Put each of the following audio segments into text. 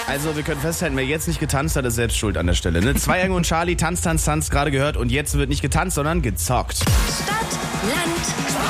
Also wir können festhalten, wer jetzt nicht getanzt hat, ist selbst schuld an der Stelle. Ne? 2 Engel und Charlie, Tanz, gerade gehört. Und jetzt wird nicht getanzt, sondern gezockt. Stadt, Land,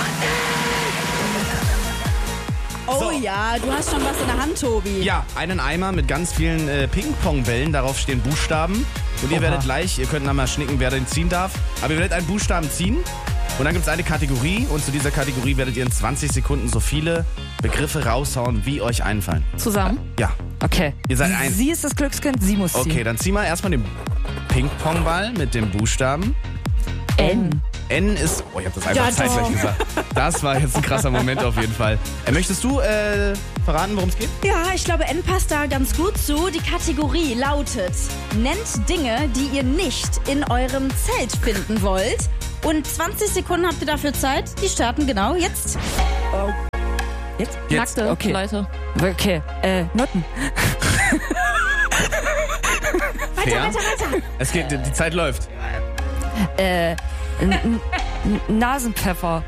Oh ja, du hast schon was in der Hand, Tobi. Ja, einen Eimer mit ganz vielen Ping-Pong-Bällen. Darauf stehen Buchstaben. Und ihr werdet gleich, ihr könnt mal schnicken, wer den ziehen darf. Aber ihr werdet einen Buchstaben ziehen. Und dann gibt es eine Kategorie. Und zu dieser Kategorie werdet ihr in 20 Sekunden so viele Begriffe raushauen, wie euch einfallen. zusammen. Ja. Okay. Ihr seid ein. Sie ist das Glückskind, sie muss ziehen. Okay, dann zieh mal erstmal den Ping-Pong-Ball mit dem Buchstaben. N. N ist... Oh, ich hab das einfach Ja, zeitgleich doch. gesagt. Das war jetzt ein krasser Moment auf jeden Fall. Möchtest du verraten, worum es geht? Ja, ich glaube, N passt da ganz gut zu. Die Kategorie lautet: Nennt Dinge, die ihr nicht in eurem Zelt finden wollt. Und 20 Sekunden habt ihr dafür Zeit. Die starten genau jetzt. Jetzt? Jetzt. Nackte Leute. Okay, Nutten. Fair. Es geht, die Zeit läuft. Nasenpfeffer.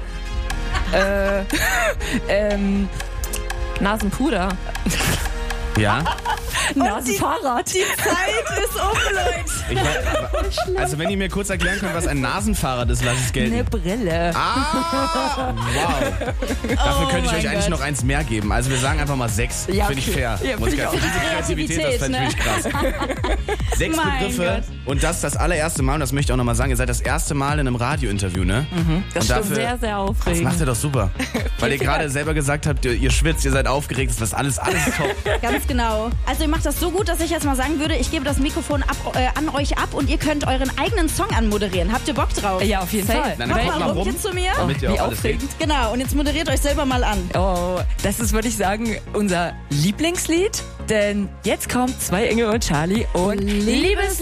Nasenpuder. Ja. Nasenfahrrad. Die Zeit ist um, Leute. Also wenn ihr mir kurz erklären könnt, was ein Nasenfahrrad ist, lasse ich es gelten. Eine Brille. Wow. Dafür könnte ich euch eigentlich noch eins mehr geben. Also wir sagen einfach mal 6. Ja, Finde ich okay. fair. Ja, Muss find ich ich für auch. diese Kreativität, das fände ich krass. 6 Mein Begriffe und das allererste Mal, und das möchte ich auch nochmal sagen, ihr seid das erste Mal in einem Radiointerview, ne? Das Und ist dafür- sehr, sehr Das aufregend. macht ihr doch super. Weil ihr gerade selber gesagt habt, ihr schwitzt, ihr seid aufgeregt, das ist alles top. Ganz genau. Also ihr macht das so gut, dass ich jetzt mal sagen würde, ich gebe das Mikrofon an euch ab und ihr könnt euren eigenen Song anmoderieren. Habt ihr Bock drauf? Ja, auf jeden Fall. Dann Mach kommt mal mal rum rum, jetzt zu mir. damit ihr Wie auch alles aufregend. seht. Genau, und jetzt moderiert euch selber mal an. Oh, das ist, würde ich sagen, unser Lieblingslied. Denn jetzt kommt 2 Engel und Charlie und Liebes